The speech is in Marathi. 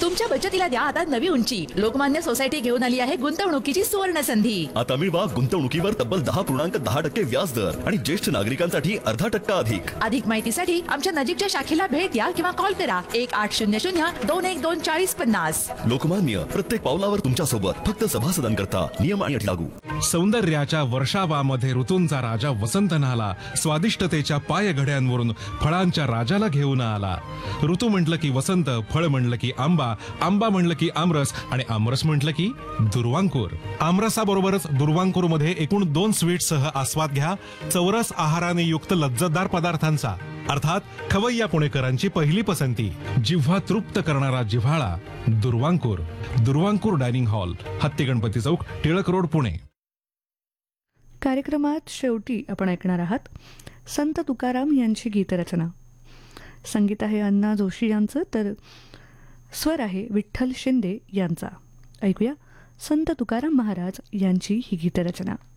तुमच्या बचतीला द्या आता नवी उंची. लोकमान्य सोसायटी घेऊन आली आहे गुंतवणुकीची सुवर्ण संधी. आता मिळवा गुंतवणुकीवर तब्बल 10.10% व्याज दर आणि ज्येष्ठ नागरिकांसाठी 0.5% अधिक माहितीसाठी आमच्या नजीकच्या शाखेला भेट द्या किंवा कॉल करा 1800-212-4050. लोकमान्य, प्रत्येक पावलावर तुमच्या सोबत. फक्त सभासदांकरता नियम आणि अट लागू. सौंदर्याच्या वर्षावामध्ये ऋतूंचा राजा वसंत नाला स्वादिष्टतेच्या पायघड्यांवरून फळांच्या राजाला घेऊन आला. ऋतू म्हटलं की वसंत, फळ म्हणलं की आंबा, आंबा म्हणलं की आमरस आणि आमरस म्हटलं की दुर्वांकूर. आमरसाबरोबरच दुर्वांकूर मध्ये एकूण 2 स्वीट्ससह आस्वाद घ्या चौरस आहाराने युक्त लज्जतदार पदार्थांचा. अर्थात खवय्या पुणेकरांची पहिली पसंती, जिव्हा तृप्त करणारा जिव्हाळा दुर्वांकूर. दुर्वांकूर डायनिंग हॉल, हत्ती गणपती चौक, टिळक रोड, पुणे. कार्यक्रमात शेवटी आपण ऐकणार आहात संत तुकाराम यांची गीतरचना. संगीत आहे अण्णा जोशी यांचं, तर स्वर आहे विठ्ठल शिंदे यांचा. ऐकूया संत तुकाराम महाराज यांची ही गीतरचना.